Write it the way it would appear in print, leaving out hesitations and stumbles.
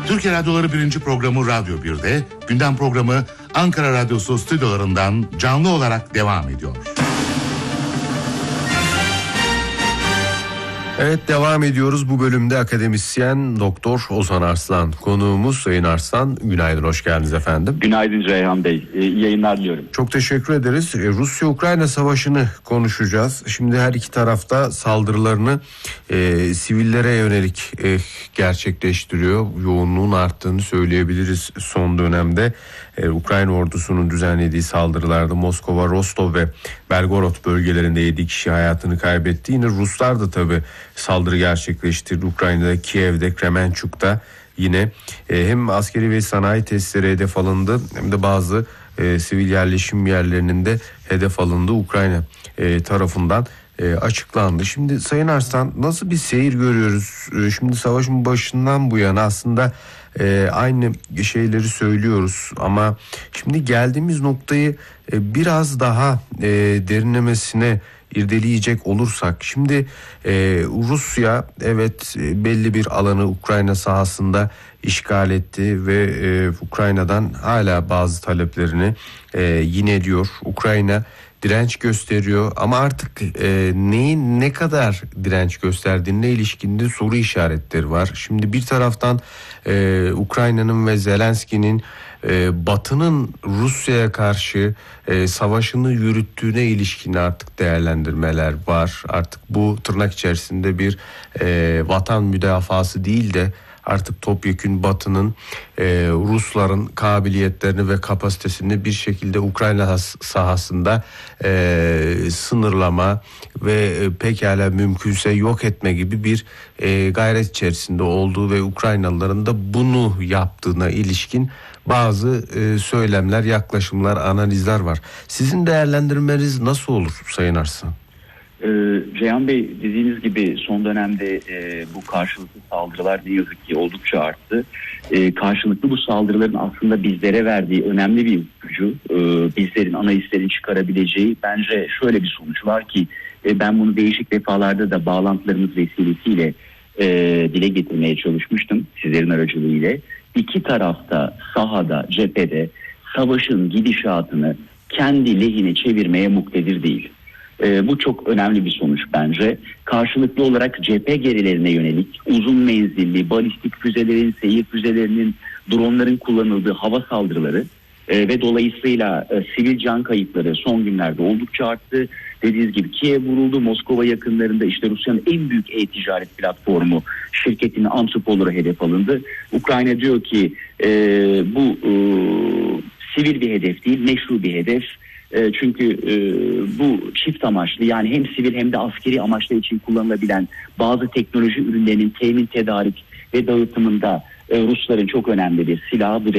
Türkiye Radyoları 1. programı Radyo 1'de, gündem programı Ankara Radyosu stüdyolarından canlı olarak devam ediyor. Evet, devam ediyoruz. Bu bölümde akademisyen Doktor Ozan Arslan konuğumuz. Sayın Arslan, günaydın, hoş geldiniz efendim. Günaydın Ceyhan Bey, iyi yayınlar diliyorum. Çok teşekkür ederiz. Rusya-Ukrayna savaşını konuşacağız. Şimdi her iki tarafta saldırılarını sivillere yönelik gerçekleştiriyor. Yoğunluğun arttığını söyleyebiliriz son dönemde. Ukrayna ordusunun düzenlediği saldırılarda Moskova, Rostov ve Belgorod bölgelerinde 7 kişi hayatını kaybetti. Yine Ruslar da tabii saldırı gerçekleştirdi. Ukrayna'da, Kiev'de, Kremenchuk'ta yine hem askeri ve sanayi tesisleri hedef alındı hem de bazı sivil yerleşim yerlerinin de hedef alındı Ukrayna tarafından açıklandı. Şimdi Sayın Arslan, nasıl bir seyir görüyoruz? Şimdi savaşın başından bu yana aslında aynı şeyleri söylüyoruz ama şimdi geldiğimiz noktayı biraz daha derinlemesine irdeleyecek olursak, şimdi Rusya evet belli bir alanı Ukrayna sahasında işgal etti ve Ukrayna'dan hala bazı taleplerini yineliyor. Ukrayna direnç gösteriyor ama artık neyin ne kadar direnç gösterdiğine ilişkin de soru işaretleri var. Şimdi bir taraftan Ukrayna'nın ve Zelenski'nin Batı'nın Rusya'ya karşı savaşını yürüttüğüne ilişkin artık değerlendirmeler var. Artık bu tırnak içerisinde bir vatan müdafası değil de artık topyekün Batı'nın Rusların kabiliyetlerini ve kapasitesini bir şekilde Ukrayna sahasında sınırlama ve pekala mümkünse yok etme gibi bir gayret içerisinde olduğu ve Ukraynalıların da bunu yaptığına ilişkin bazı söylemler, yaklaşımlar, analizler var. Sizin değerlendirmeniz nasıl olur Sayın Arslan? Ceyhan Bey, dediğiniz gibi son dönemde bu karşılıklı saldırılar ne yazık ki oldukça arttı. Karşılıklı bu saldırıların aslında bizlere verdiği önemli bir ipucu, bizlerin, analistlerin çıkarabileceği bence şöyle bir sonuç var ki ben bunu değişik defalarda da bağlantılarımız vesilesiyle dile getirmeye çalışmıştım sizlerin aracılığıyla. İki tarafta sahada, cephede savaşın gidişatını kendi lehine çevirmeye muktedir değil. Bu çok önemli bir sonuç bence. Karşılıklı olarak cephe gerilerine yönelik uzun menzilli balistik füzelerin, seyir füzelerinin, dronların kullanıldığı hava saldırıları ve dolayısıyla sivil can kayıpları son günlerde oldukça arttı. Dediğiniz gibi Kiev vuruldu. Moskova yakınlarında işte Rusya'nın en büyük e-ticaret platformu şirketinin Antropolor'u hedef alındı. Ukrayna diyor ki bu sivil bir hedef değil, meşru bir hedef. Çünkü bu çift amaçlı, yani hem sivil hem de askeri amaçlar için kullanılabilen bazı teknoloji ürünlerinin temin, tedarik ve dağıtımında Rusların çok önemli bir silahı.